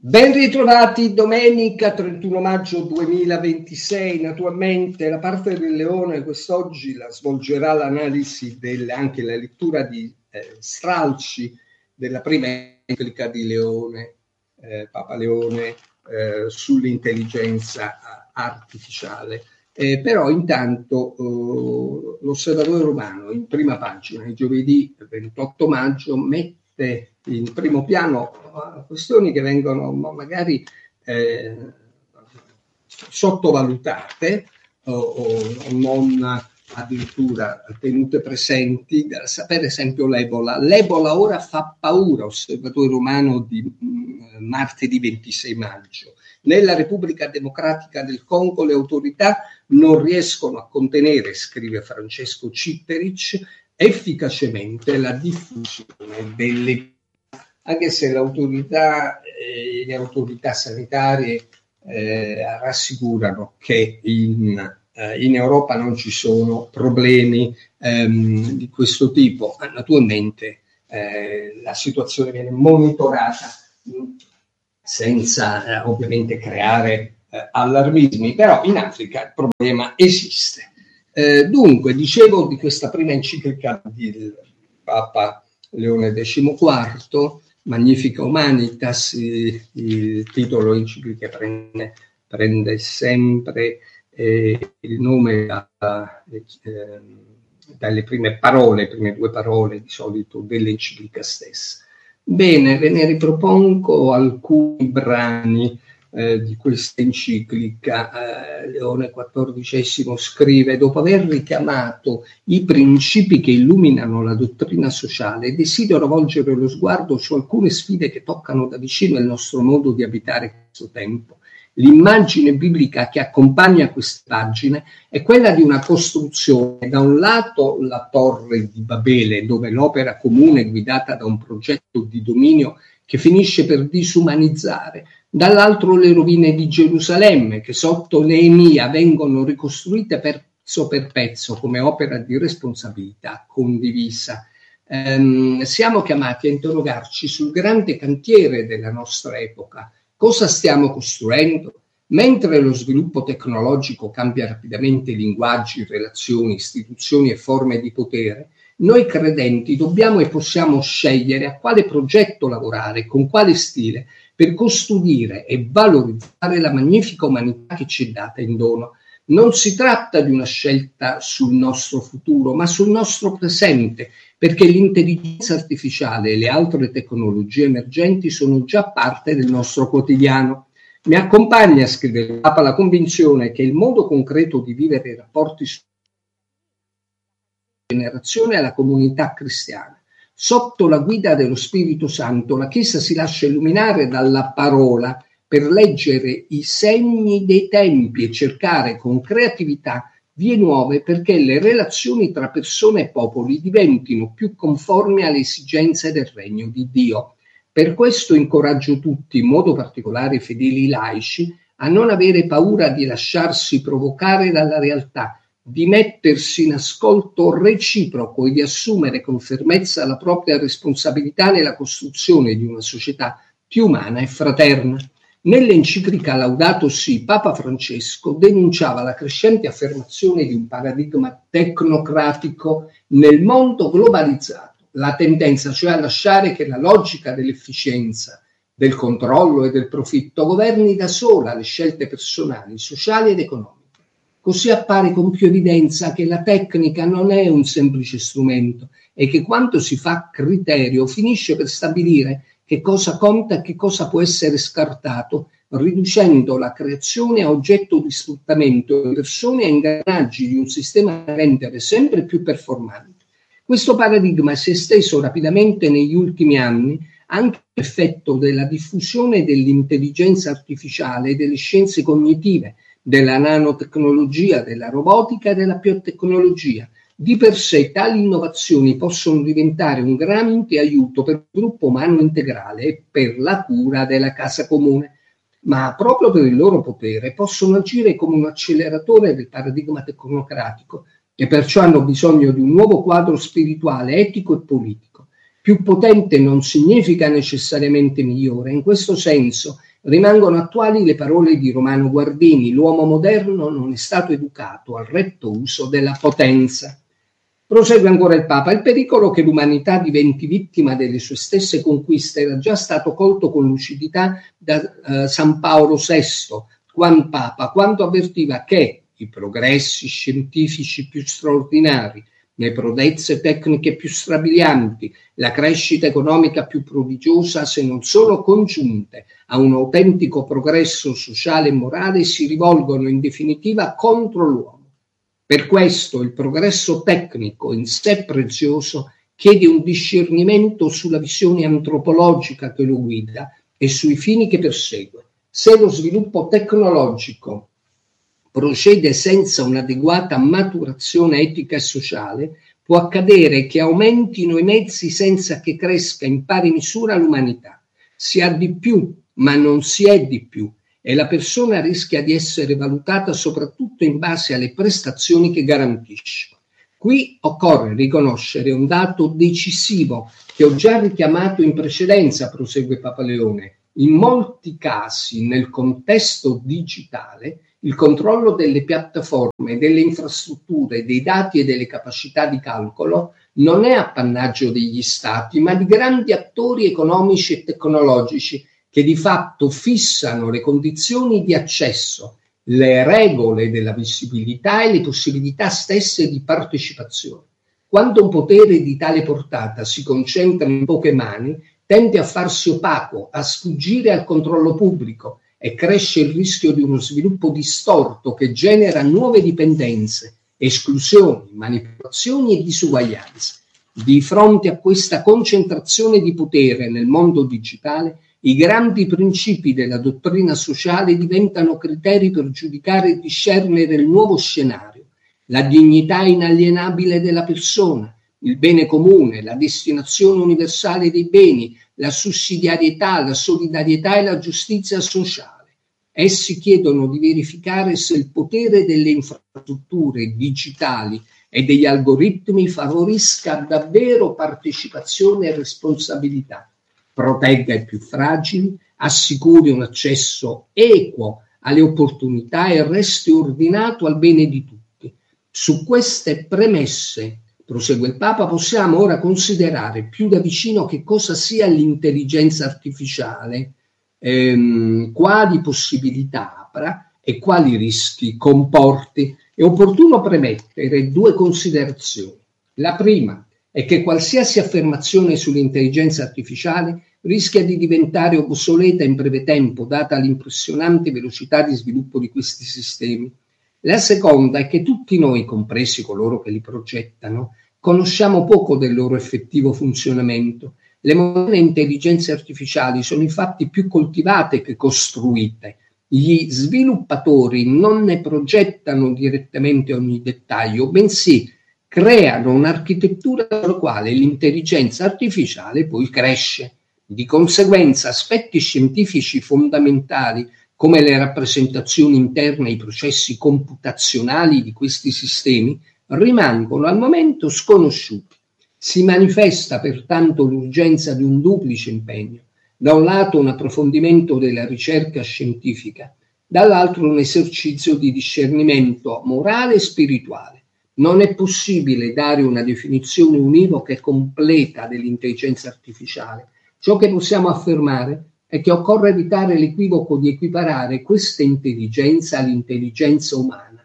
Ben ritrovati, domenica 31 maggio 2026. Naturalmente la parte del Leone quest'oggi la svolgerà l'analisi anche la lettura di stralci della prima enciclica di Leone, Papa Leone, sull'intelligenza artificiale. Però intanto l'Osservatore Romano in prima pagina, il giovedì 28 maggio, mette in primo piano questioni che vengono magari sottovalutate o non addirittura tenute presenti. Per esempio l'Ebola. L'Ebola ora fa paura, Osservatore Romano di martedì 26 maggio. Nella Repubblica Democratica del Congo le autorità non riescono a contenere, scrive Francesco Cipperic, efficacemente la diffusione delle, anche se le autorità sanitarie rassicurano che in Europa non ci sono problemi di questo tipo. Naturalmente la situazione viene monitorata senza ovviamente creare allarmismi, però in Africa il problema esiste. Dunque, dicevo di questa prima enciclica del Papa Leone XIV, Magnifica Humanitas, il titolo enciclica prende sempre il nome dalle prime due parole di solito dell'enciclica stessa. Bene, ve ne ripropongo alcuni brani di questa enciclica. Leone XIV scrive: dopo aver richiamato i principi che illuminano la dottrina sociale, desidero volgere lo sguardo su alcune sfide che toccano da vicino il nostro modo di abitare questo tempo. L'immagine biblica che accompagna queste pagine è quella di una costruzione, da un lato la Torre di Babele, dove l'opera comune è guidata da un progetto di dominio che finisce per disumanizzare, dall'altro le rovine di Gerusalemme, che sotto Neemia vengono ricostruite pezzo per pezzo come opera di responsabilità condivisa. Siamo chiamati a interrogarci sul grande cantiere della nostra epoca. Cosa stiamo costruendo? Mentre lo sviluppo tecnologico cambia rapidamente linguaggi, relazioni, istituzioni e forme di potere, noi credenti dobbiamo e possiamo scegliere a quale progetto lavorare, con quale stile, per custodire e valorizzare la magnifica umanità che ci è data in dono. Non si tratta di una scelta sul nostro futuro, ma sul nostro presente, perché l'intelligenza artificiale e le altre tecnologie emergenti sono già parte del nostro quotidiano. Mi accompagna, scrive il Papa, la convinzione che il modo concreto di vivere i rapporti sulla generazione è la comunità cristiana. Sotto la guida dello Spirito Santo, la Chiesa si lascia illuminare dalla parola per leggere i segni dei tempi e cercare con creatività vie nuove perché le relazioni tra persone e popoli diventino più conformi alle esigenze del regno di Dio. Per questo incoraggio tutti, in modo particolare i fedeli laici, a non avere paura di lasciarsi provocare dalla realtà, di mettersi in ascolto reciproco e di assumere con fermezza la propria responsabilità nella costruzione di una società più umana e fraterna. Nell'enciclica Laudato Si, Papa Francesco denunciava la crescente affermazione di un paradigma tecnocratico nel mondo globalizzato, la tendenza cioè a lasciare che la logica dell'efficienza, del controllo e del profitto governi da sola le scelte personali, sociali ed economiche. Così appare con più evidenza che la tecnica non è un semplice strumento e che quanto si fa criterio finisce per stabilire che cosa conta e che cosa può essere scartato, riducendo la creazione a oggetto di sfruttamento di persone e ingranaggi di un sistema da rendere sempre più performante. Questo paradigma si è esteso rapidamente negli ultimi anni anche per effetto della diffusione dell'intelligenza artificiale e delle scienze cognitive, della nanotecnologia, della robotica e della biotecnologia. Di per sé tali innovazioni possono diventare un grande aiuto per il gruppo umano integrale e per la cura della casa comune, ma proprio per il loro potere possono agire come un acceleratore del paradigma tecnocratico e perciò hanno bisogno di un nuovo quadro spirituale, etico e politico. Più potente non significa necessariamente migliore. In questo senso rimangono attuali le parole di Romano Guardini: l'uomo moderno non è stato educato al retto uso della potenza. Prosegue ancora il Papa: il pericolo che l'umanità diventi vittima delle sue stesse conquiste era già stato colto con lucidità da San Paolo VI, Papa, quando avvertiva che i progressi scientifici più straordinari, le prodezze tecniche più strabilianti, la crescita economica più prodigiosa, se non solo congiunte a un autentico progresso sociale e morale, si rivolgono in definitiva contro l'uomo. Per questo il progresso tecnico, in sé prezioso, chiede un discernimento sulla visione antropologica che lo guida e sui fini che persegue. Se lo sviluppo tecnologico procede senza un'adeguata maturazione etica e sociale, può accadere che aumentino i mezzi senza che cresca in pari misura l'umanità. Si ha di più, ma non si è di più, e la persona rischia di essere valutata soprattutto in base alle prestazioni che garantisce. Qui occorre riconoscere un dato decisivo che ho già richiamato in precedenza, prosegue Papa Leone. In molti casi, nel contesto digitale, il controllo delle piattaforme, delle infrastrutture, dei dati e delle capacità di calcolo non è appannaggio degli stati, ma di grandi attori economici e tecnologici che di fatto fissano le condizioni di accesso, le regole della visibilità e le possibilità stesse di partecipazione. Quando un potere di tale portata si concentra in poche mani, tende a farsi opaco, a sfuggire al controllo pubblico, e cresce il rischio di uno sviluppo distorto che genera nuove dipendenze, esclusioni, manipolazioni e disuguaglianze. Di fronte a questa concentrazione di potere nel mondo digitale, i grandi principi della dottrina sociale diventano criteri per giudicare e discernere il nuovo scenario, la dignità inalienabile della persona, il bene comune, la destinazione universale dei beni, la sussidiarietà, la solidarietà e la giustizia sociale. Essi chiedono di verificare se il potere delle infrastrutture digitali e degli algoritmi favorisca davvero partecipazione e responsabilità, protegga i più fragili, assicuri un accesso equo alle opportunità e resti ordinato al bene di tutti. Su queste premesse, prosegue il Papa, possiamo ora considerare più da vicino che cosa sia l'intelligenza artificiale, quali possibilità apra e quali rischi comporti. È opportuno premettere due considerazioni. La prima è che qualsiasi affermazione sull'intelligenza artificiale rischia di diventare obsoleta in breve tempo, data l'impressionante velocità di sviluppo di questi sistemi. La seconda è che tutti noi, compresi coloro che li progettano, conosciamo poco del loro effettivo funzionamento. Le moderne intelligenze artificiali sono infatti più coltivate che costruite. Gli sviluppatori non ne progettano direttamente ogni dettaglio, bensì creano un'architettura sulla quale l'intelligenza artificiale poi cresce. Di conseguenza, aspetti scientifici fondamentali come le rappresentazioni interne ai processi computazionali di questi sistemi rimangono al momento sconosciuti. Si manifesta pertanto l'urgenza di un duplice impegno: da un lato un approfondimento della ricerca scientifica, dall'altro un esercizio di discernimento morale e spirituale. Non è possibile dare una definizione univoca e completa dell'intelligenza artificiale. Ciò che possiamo affermare è che occorre evitare l'equivoco di equiparare questa intelligenza all'intelligenza umana.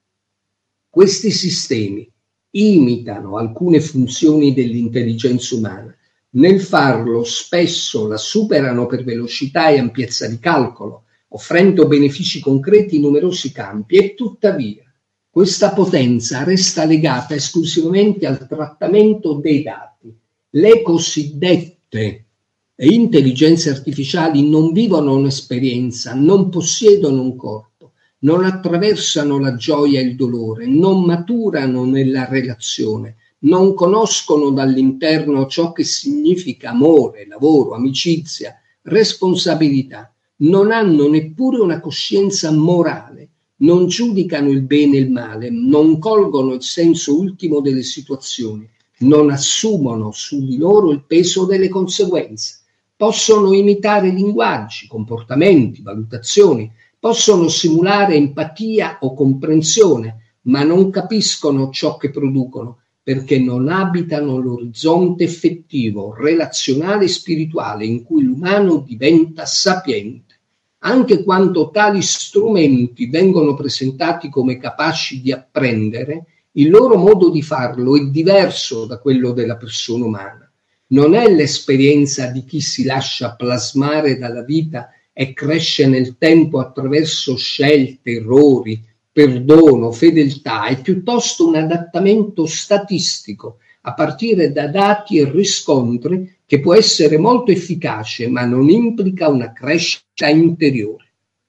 Questi sistemi imitano alcune funzioni dell'intelligenza umana. Nel farlo spesso la superano per velocità e ampiezza di calcolo, offrendo benefici concreti in numerosi campi, e tuttavia questa potenza resta legata esclusivamente al trattamento dei dati. Le cosiddette intelligenze artificiali non vivono un'esperienza, non possiedono un corpo, non attraversano la gioia e il dolore, non maturano nella relazione, non conoscono dall'interno ciò che significa amore, lavoro, amicizia, responsabilità, non hanno neppure una coscienza morale, non giudicano il bene e il male, non colgono il senso ultimo delle situazioni, non assumono su di loro il peso delle conseguenze. Possono imitare linguaggi, comportamenti, valutazioni, possono simulare empatia o comprensione, ma non capiscono ciò che producono, perché non abitano l'orizzonte effettivo, relazionale e spirituale in cui l'umano diventa sapiente. Anche quando tali strumenti vengono presentati come capaci di apprendere, il loro modo di farlo è diverso da quello della persona umana. Non è l'esperienza di chi si lascia plasmare dalla vita e cresce nel tempo attraverso scelte, errori, perdono, fedeltà, è piuttosto un adattamento statistico a partire da dati e riscontri che può essere molto efficace, ma non implica una crescita interiore.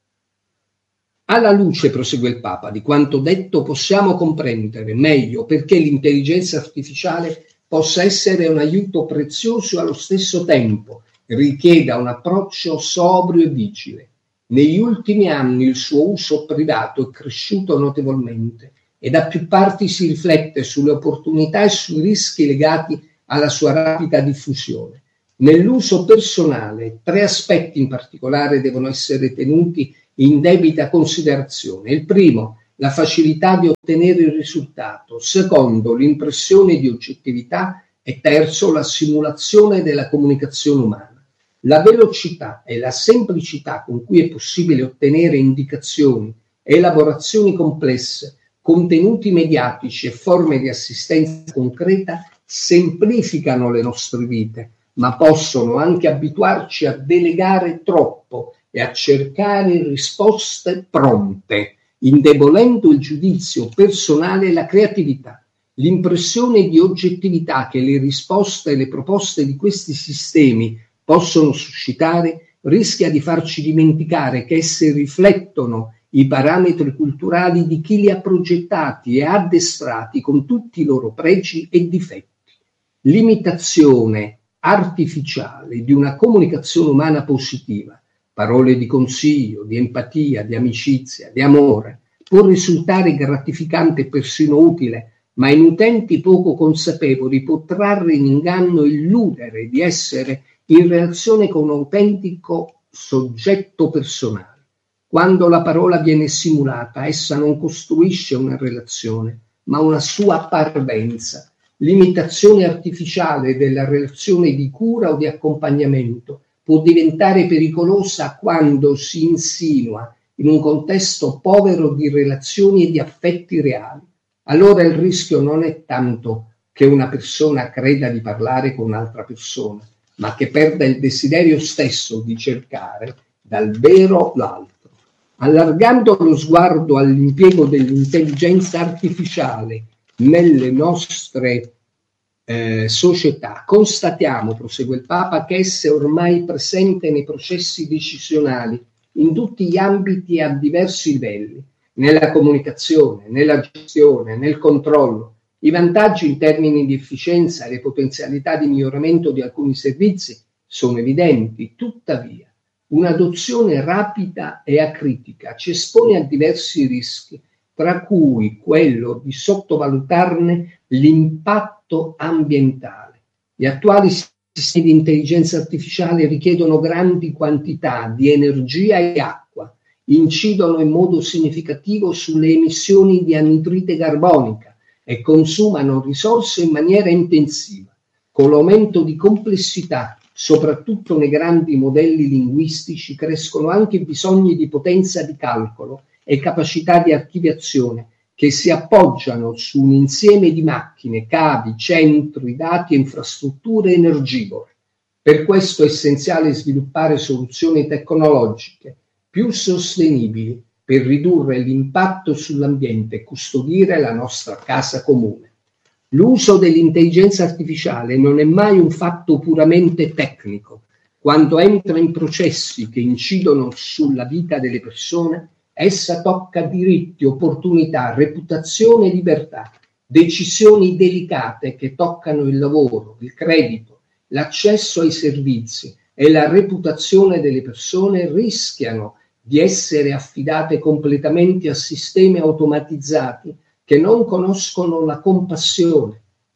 Alla luce, prosegue il Papa, di quanto detto possiamo comprendere meglio perché l'intelligenza artificiale possa essere un aiuto prezioso e allo stesso tempo richieda un approccio sobrio e vigile. Negli ultimi anni il suo uso privato è cresciuto notevolmente e da più parti si riflette sulle opportunità e sui rischi legati alla sua rapida diffusione. Nell'uso personale, 3 aspetti in particolare devono essere tenuti in debita considerazione. Il primo, la facilità di ottenere il risultato. Secondo, l'impressione di oggettività. E terzo, la simulazione della comunicazione umana. La velocità e la semplicità con cui è possibile ottenere indicazioni, elaborazioni complesse, contenuti mediatici e forme di assistenza concreta semplificano le nostre vite, ma possono anche abituarci a delegare troppo e a cercare risposte pronte, indebolendo il giudizio personale e la creatività. L'impressione di oggettività che le risposte e le proposte di questi sistemi possono suscitare rischia di farci dimenticare che esse riflettono i parametri culturali di chi li ha progettati e addestrati con tutti i loro pregi e difetti. L'imitazione artificiale di una comunicazione umana positiva, parole di consiglio, di empatia, di amicizia, di amore, può risultare gratificante e persino utile, ma in utenti poco consapevoli può trarre in inganno e illudere di essere in relazione con un autentico soggetto personale. Quando la parola viene simulata, essa non costruisce una relazione, ma una sua parvenza. L'imitazione artificiale della relazione di cura o di accompagnamento può diventare pericolosa quando si insinua in un contesto povero di relazioni e di affetti reali. Allora il rischio non è tanto che una persona creda di parlare con un'altra persona, ma che perda il desiderio stesso di cercare dal vero l'altro. Allargando lo sguardo all'impiego dell'intelligenza artificiale nelle nostre società, constatiamo, prosegue il Papa, che essa è ormai presente nei processi decisionali in tutti gli ambiti e a diversi livelli, nella comunicazione, nella gestione, nel controllo. I vantaggi in termini di efficienza e le potenzialità di miglioramento di alcuni servizi sono evidenti, tuttavia un'adozione rapida e acritica ci espone a diversi rischi, tra cui quello di sottovalutarne l'impatto ambientale. Gli attuali sistemi di intelligenza artificiale richiedono grandi quantità di energia e acqua, incidono in modo significativo sulle emissioni di anidride carbonica e consumano risorse in maniera intensiva. Con l'aumento di complessità, soprattutto nei grandi modelli linguistici, crescono anche i bisogni di potenza di calcolo e capacità di archiviazione che si appoggiano su un insieme di macchine, cavi, centri, dati e infrastrutture energivore. Per questo è essenziale sviluppare soluzioni tecnologiche più sostenibili per ridurre l'impatto sull'ambiente e custodire la nostra casa comune. L'uso dell'intelligenza artificiale non è mai un fatto puramente tecnico. Quando entra in processi che incidono sulla vita delle persone, essa tocca diritti, opportunità, reputazione e libertà, decisioni delicate che toccano il lavoro, il credito, l'accesso ai servizi e la reputazione delle persone rischiano di essere affidate completamente a sistemi automatizzati che non conoscono la compassione,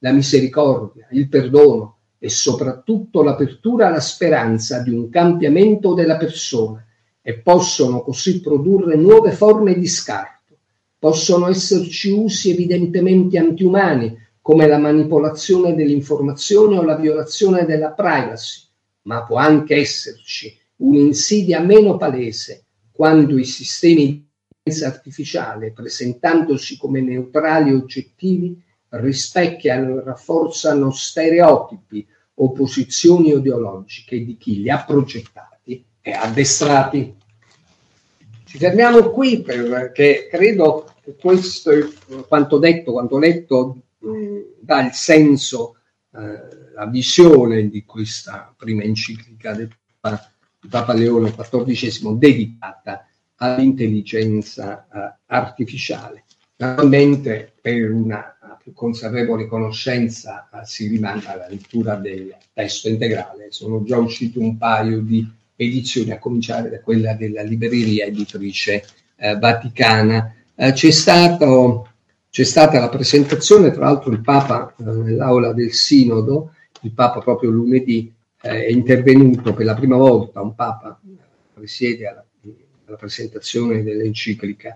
la misericordia, il perdono e soprattutto l'apertura alla speranza di un cambiamento della persona, e possono così produrre nuove forme di scarto. Possono esserci usi evidentemente antiumani, come la manipolazione dell'informazione o la violazione della privacy, ma può anche esserci un'insidia meno palese quando i sistemi di intelligenza artificiale, presentandosi come neutrali e oggettivi, rispecchiano e rafforzano stereotipi o posizioni ideologiche di chi li ha progettati e addestrati. Ci fermiamo qui perché credo che questo, quanto letto, dà il senso, la visione di questa prima enciclica del Papa Leone XIV dedicata all'intelligenza artificiale. Naturalmente, per una più consapevole conoscenza si rimanda alla lettura del testo integrale. Sono già usciti un paio di edizioni, a cominciare da quella della Libreria Editrice Vaticana. C'è stata la presentazione, tra l'altro il Papa nell'aula del Sinodo, il Papa proprio lunedì è intervenuto per la prima volta, un Papa presiede alla presentazione dell'enciclica,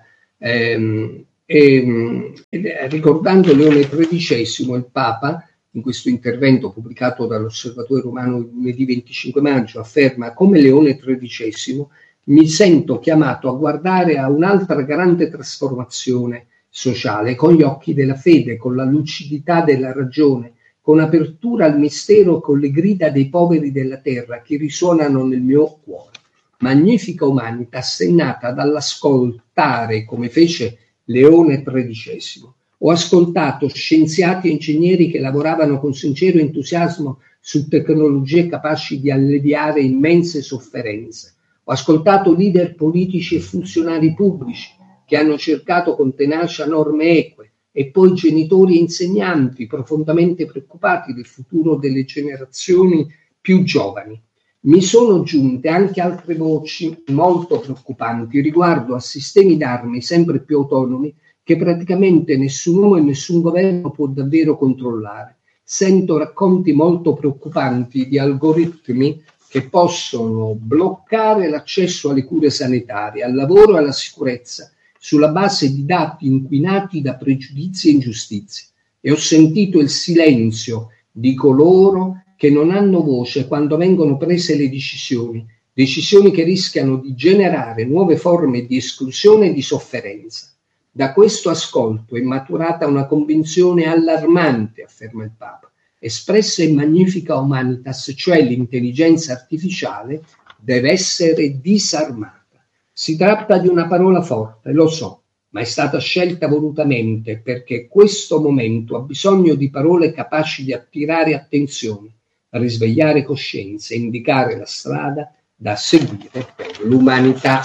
ricordando Leone XIII, il Papa, in questo intervento pubblicato dall'Osservatore Romano il lunedì 25 maggio, afferma: come Leone XIII mi sento chiamato a guardare a un'altra grande trasformazione sociale con gli occhi della fede, con la lucidità della ragione, con apertura al mistero, con le grida dei poveri della terra che risuonano nel mio cuore. Magnifica humanitas è nata dall'ascoltare, come fece Leone XIII. Ho ascoltato scienziati e ingegneri che lavoravano con sincero entusiasmo su tecnologie capaci di alleviare immense sofferenze. Ho ascoltato leader politici e funzionari pubblici che hanno cercato con tenacia norme eque, e poi genitori e insegnanti profondamente preoccupati del futuro delle generazioni più giovani. Mi sono giunte anche altre voci molto preoccupanti riguardo a sistemi d'armi sempre più autonomi che praticamente nessun uomo e nessun governo può davvero controllare. Sento racconti molto preoccupanti di algoritmi che possono bloccare l'accesso alle cure sanitarie, al lavoro e alla sicurezza, sulla base di dati inquinati da pregiudizi e ingiustizie. E ho sentito il silenzio di coloro che non hanno voce quando vengono prese le decisioni che rischiano di generare nuove forme di esclusione e di sofferenza. Da questo ascolto è maturata una convinzione allarmante, afferma il Papa, espressa in Magnifica Humanitas, cioè l'intelligenza artificiale deve essere disarmata. Si tratta di una parola forte, lo so, ma è stata scelta volutamente perché questo momento ha bisogno di parole capaci di attirare attenzione, risvegliare coscienze, indicare la strada da seguire per l'umanità.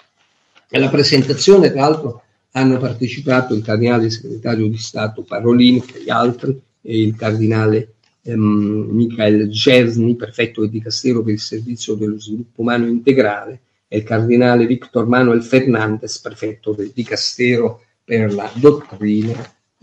Alla presentazione, tra l'altro, hanno partecipato il cardinale segretario di Stato Parolin, tra gli altri, e il cardinale Michael Gesni, prefetto del Dicastero per il Servizio dello Sviluppo Umano Integrale, e il cardinale Victor Manuel Fernandez, prefetto del Dicastero per la dottrina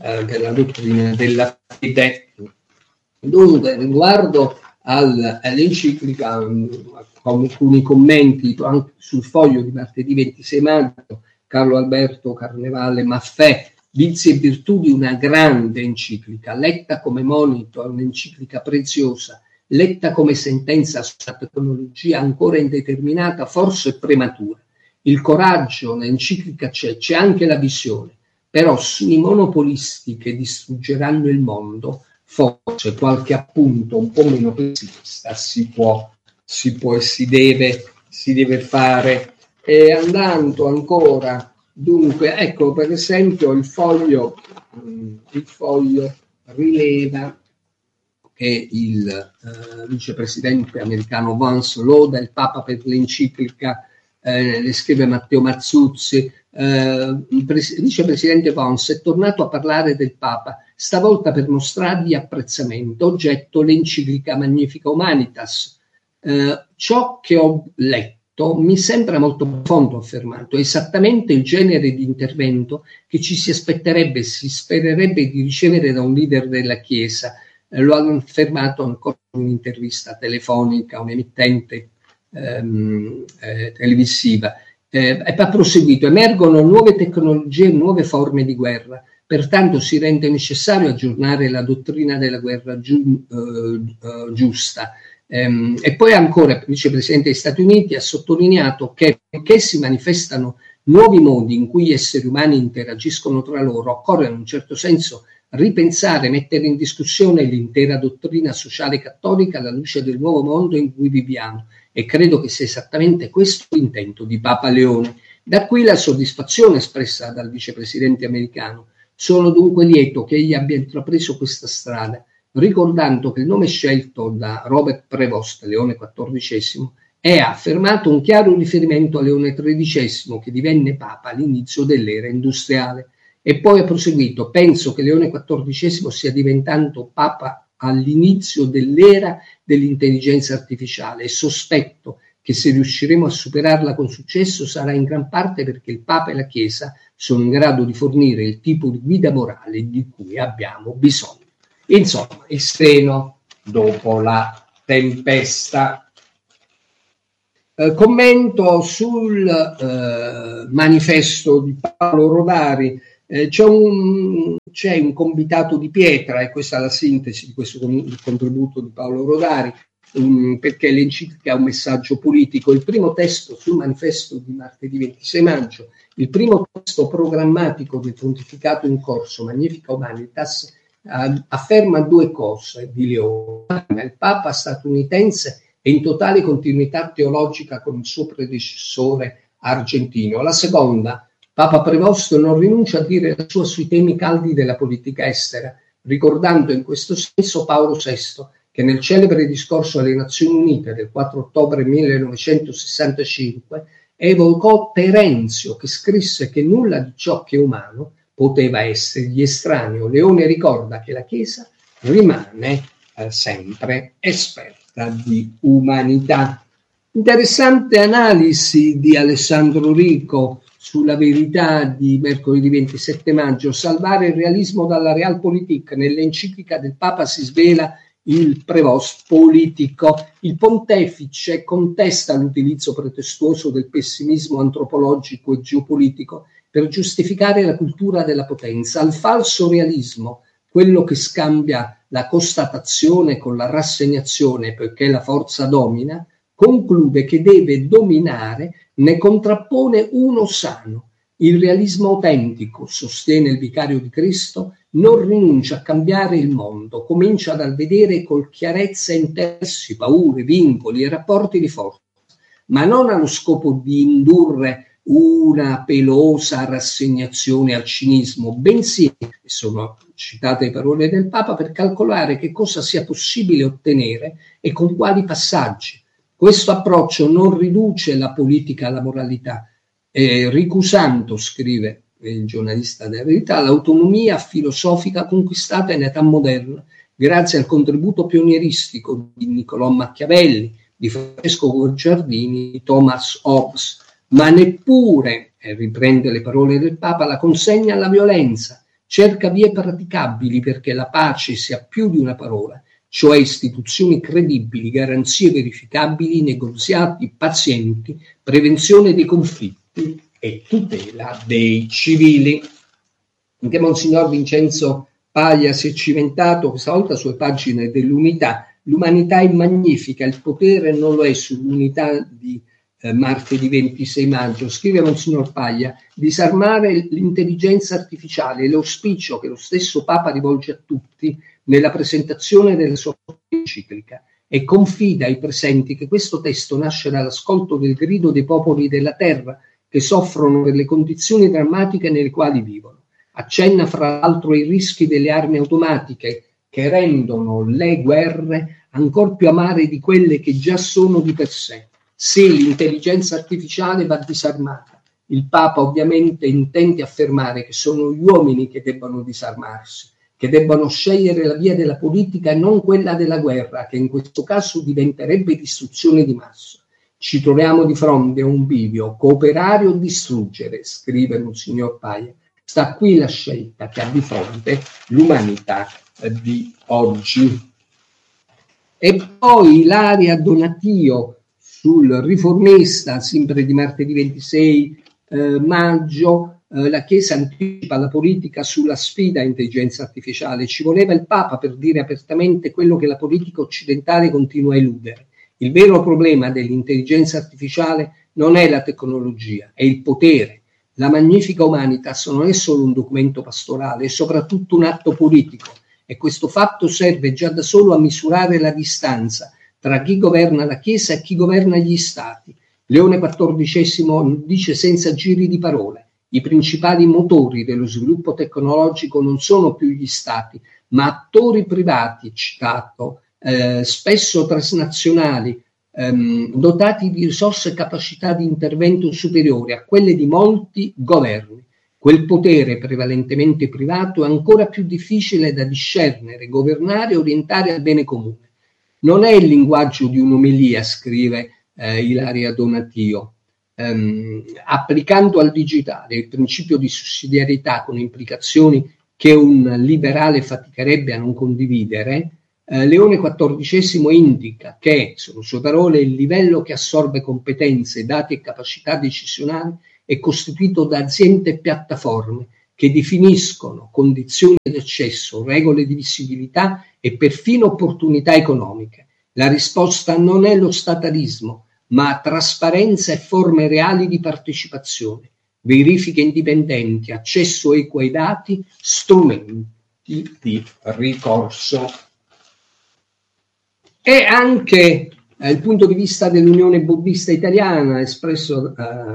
della fede. Dunque, riguardo all'enciclica, con alcuni commenti anche sul foglio di martedì 26 maggio, Carlo Alberto Carnevale Maffè: vizi e virtù di una grande enciclica, letta come monito, è un'enciclica preziosa, letta come sentenza sulla tecnologia ancora indeterminata, forse prematura. Il coraggio, l'enciclica c'è anche la visione, però sui monopolisti che distruggeranno il mondo, forse qualche appunto un po' meno pessimista si può e si deve fare. E andando ancora, dunque, ecco, per esempio il foglio rileva che il vicepresidente americano Vance loda il Papa per l'enciclica, le scrive Matteo Mazzuzzi. Il vicepresidente Vance è tornato a parlare del Papa, stavolta per mostrargli apprezzamento, oggetto l'enciclica Magnifica Humanitas. Ciò che ho letto mi sembra molto profondo affermato, è esattamente il genere di intervento che ci si aspetterebbe, si spererebbe di ricevere da un leader della Chiesa. Lo hanno affermato ancora in un'intervista telefonica a un'emittente televisiva. E ha proseguito: emergono nuove tecnologie e nuove forme di guerra, pertanto si rende necessario aggiornare la dottrina della guerra giusta. E poi ancora il vicepresidente degli Stati Uniti ha sottolineato che poiché si manifestano nuovi modi in cui gli esseri umani interagiscono tra loro, occorre in un certo senso ripensare, mettere in discussione l'intera dottrina sociale cattolica alla luce del nuovo mondo in cui viviamo, e credo che sia esattamente questo l'intento di Papa Leone. Da qui la soddisfazione espressa dal vicepresidente americano. Sono dunque lieto che egli abbia intrapreso questa strada, ricordando che il nome scelto da Robert Prevost, Leone XIV, è affermato un chiaro riferimento a Leone XIII, che divenne Papa all'inizio dell'era industriale. E poi ha proseguito: penso che Leone XIV sia diventato Papa all'inizio dell'era dell'intelligenza artificiale, e sospetto che se riusciremo a superarla con successo sarà in gran parte perché il Papa e la Chiesa sono in grado di fornire il tipo di guida morale di cui abbiamo bisogno. Insomma, il seno dopo la tempesta. Commento sul manifesto di Paolo Rodari. C'è un convitato di pietra, e questa è la sintesi di questo contributo di Paolo Rodari, perché l'enciclica è un messaggio politico. Il primo testo sul manifesto di martedì 26 maggio, il primo testo programmatico del pontificato in corso, Magnificat Humanitas, afferma due cose di Leone. Il Papa statunitense è in totale continuità teologica con il suo predecessore argentino. La seconda: Papa Prevost non rinuncia a dire la sua sui temi caldi della politica estera, ricordando in questo senso Paolo VI, che nel celebre discorso alle Nazioni Unite del 4 ottobre 1965 evocò Terenzio, che scrisse che nulla di ciò che è umano poteva essergli estraneo. Leone ricorda che la Chiesa rimane sempre esperta di umanità. Interessante analisi di Alessandro Rico sulla Verità di mercoledì 27 maggio. Salvare il realismo dalla realpolitik. Nell'enciclica del Papa si svela il Prevost politico. Il pontefice contesta l'utilizzo pretestuoso del pessimismo antropologico e geopolitico per giustificare la cultura della potenza. Al falso realismo, quello che scambia la constatazione con la rassegnazione poiché la forza domina, conclude che deve dominare, ne contrappone uno sano. Il realismo autentico, sostiene il vicario di Cristo, non rinuncia a cambiare il mondo, comincia dal vedere con chiarezza interessi, paure, vincoli e rapporti di forza, ma non allo scopo di indurre una pelosa rassegnazione al cinismo, bensì, sono citate le parole del Papa, per calcolare che cosa sia possibile ottenere e con quali passaggi. Questo approccio non riduce la politica alla moralità, ricusando, scrive il giornalista della Verità, l'autonomia filosofica conquistata in età moderna grazie al contributo pionieristico di Niccolò Machiavelli, di Francesco Guicciardini, di Thomas Hobbes, ma neppure, riprende le parole del Papa, la consegna alla violenza, cerca vie praticabili perché la pace sia più di una parola, cioè istituzioni credibili, garanzie verificabili, negoziati pazienti, prevenzione dei conflitti e tutela dei civili. Anche Monsignor Vincenzo Paglia si è cimentato questa volta sulle pagine dell'Unità. L'umanità è magnifica, il potere non lo è, sull'Unità di martedì 26 maggio. Scrive Monsignor Paglia: disarmare l'intelligenza artificiale è l'auspicio che lo stesso Papa rivolge a tutti nella presentazione della sua enciclica, e confida ai presenti che questo testo nasce dall'ascolto del grido dei popoli della terra che soffrono per le condizioni drammatiche nelle quali vivono. Accenna fra l'altro ai rischi delle armi automatiche che rendono le guerre ancor più amare di quelle che già sono di per sé. Se l'intelligenza artificiale va disarmata, il Papa ovviamente intende affermare che sono gli uomini che debbano disarmarsi, che debbano scegliere la via della politica e non quella della guerra, che in questo caso diventerebbe distruzione di massa. Ci troviamo di fronte a un bivio: cooperare o distruggere, scrive Monsignor Paia. Sta qui la scelta che ha di fronte l'umanità di oggi. E poi Ilaria Donatio sul Riformista, sempre di martedì 26 maggio, la Chiesa anticipa la politica sulla sfida intelligenza artificiale. Ci voleva il Papa per dire apertamente quello che la politica occidentale continua a eludere. Il vero problema dell'intelligenza artificiale non è la tecnologia, è il potere. La Magnifica Humanitas non è solo un documento pastorale, è soprattutto un atto politico, e questo fatto serve già da solo a misurare la distanza tra chi governa la Chiesa e chi governa gli Stati. Leone XIV dice senza giri di parole: i principali motori dello sviluppo tecnologico non sono più gli Stati, ma attori privati, citato, spesso transnazionali, dotati di risorse e capacità di intervento superiori a quelle di molti governi. Quel potere prevalentemente privato è ancora più difficile da discernere, governare e orientare al bene comune. Non è il linguaggio di un'omelia, scrive Ilaria Donatio. Applicando al digitale il principio di sussidiarietà con implicazioni che un liberale faticherebbe a non condividere, Leone XIV indica che, sono sue parole, il livello che assorbe competenze, dati e capacità decisionali è costituito da aziende e piattaforme che definiscono condizioni di accesso, regole di visibilità e perfino opportunità economiche. La risposta non è lo statalismo, ma trasparenza e forme reali di partecipazione, verifiche indipendenti, accesso equo ai dati, strumenti di ricorso. E anche il punto di vista dell'Unione Buddista Italiana espresso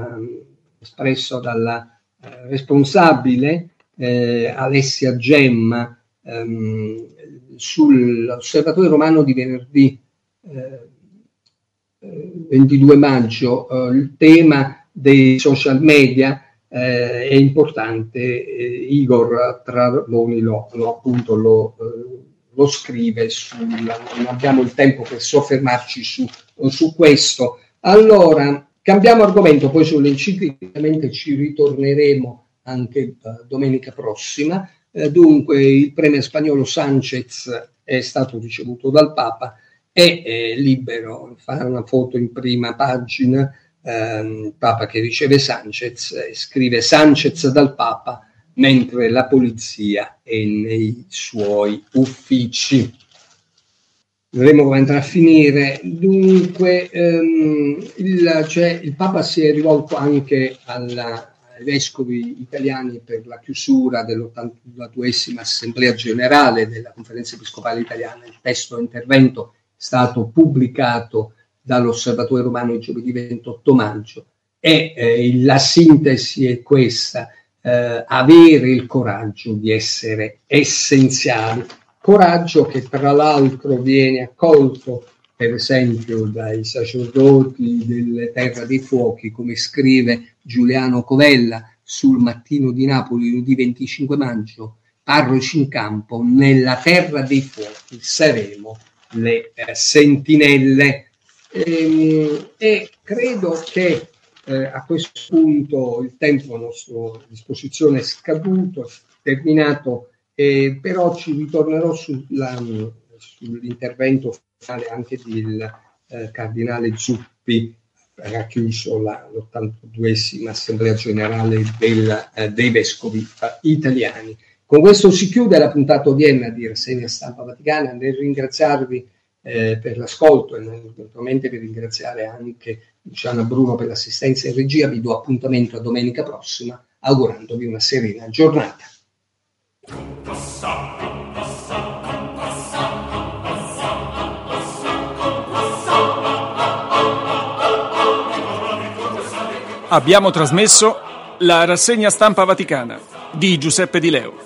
dalla responsabile Alessia Gemma sull'Osservatore Romano di venerdì 22 maggio, il tema dei social media è importante. Igor Traboni lo scrive, non abbiamo il tempo per soffermarci su questo. Allora, cambiamo argomento, poi sulle encicliche ci ritorneremo anche domenica prossima. Dunque, il premio spagnolo Sánchez è stato ricevuto dal Papa, è libero fare una foto in prima pagina, Papa che riceve Sánchez, e scrive Sánchez dal Papa mentre la polizia è nei suoi uffici. Vedremo come andrà a finire. Dunque, il Papa si è rivolto anche ai vescovi italiani per la chiusura dell'82esima Assemblea Generale della Conferenza Episcopale Italiana. Il testo intervento è stato pubblicato dall'Osservatore Romano il giovedì 28 maggio e la sintesi è questa: avere il coraggio di essere essenziali, coraggio che tra l'altro viene accolto per esempio dai sacerdoti delle Terra dei Fuochi, come scrive Giuliano Covella sul Mattino di Napoli lunedì 25 maggio, parroci in campo, nella Terra dei Fuochi saremo le sentinelle. E credo che a questo punto il tempo a nostra disposizione è scaduto, è terminato, però ci ritornerò sull'intervento finale anche del cardinale Zuppi, che ha chiuso l'82esima Assemblea Generale dei Vescovi italiani. Con questo si chiude la puntata odierna di Rassegna Stampa Vaticana. Nel ringraziarvi per l'ascolto e naturalmente per ringraziare anche Luciana Bruno per l'assistenza in regia, vi do appuntamento a domenica prossima, augurandovi una serena giornata. Abbiamo trasmesso la Rassegna Stampa Vaticana di Giuseppe Di Leo.